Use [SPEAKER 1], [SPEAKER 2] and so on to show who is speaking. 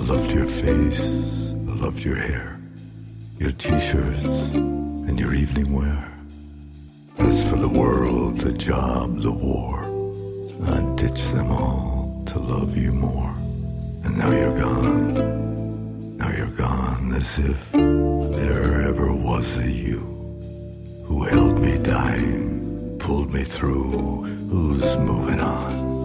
[SPEAKER 1] loved your face, I loved your hair, your t-shirts and your evening wear. As for the world, the job, the war, I'd ditch them all to love you more. And now you're gone, now you're gone, as if there ever was a you who held me dying, pulled me through, who's moving on.